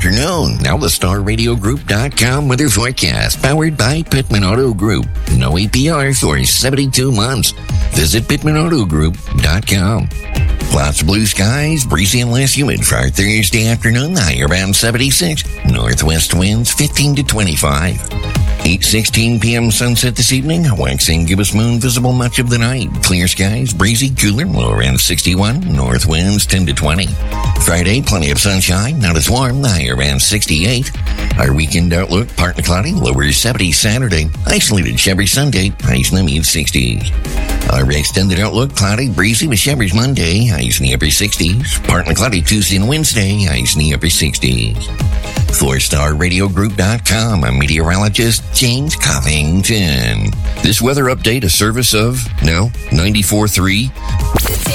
afternoon. Now the StarRadioGroup.com weather forecast, powered by Pittman Auto Group. No APR for 72 months. Visit PittmanAutoGroup.com. Lots of blue skies, breezy and less humid for our Thursday afternoon. High around 76. Northwest winds 15 to 25. 8:16 p.m. sunset this evening. Waxing gibbous moon visible much of the night. Clear skies, breezy, cooler, low around 61. North winds 10 to 20. Friday, plenty of sunshine, not as warm. High around 68. Our weekend outlook, partly cloudy, lower 70 Saturday. Isolated showers Sunday, highs in the mid-60s. Our extended outlook, cloudy, breezy with showers Monday, highs in the upper 60s. Partly cloudy Tuesday and Wednesday, highs in the upper 60s. For StarRadioGroup.com, I'm meteorologist James Covington. This weather update, a service of 94.3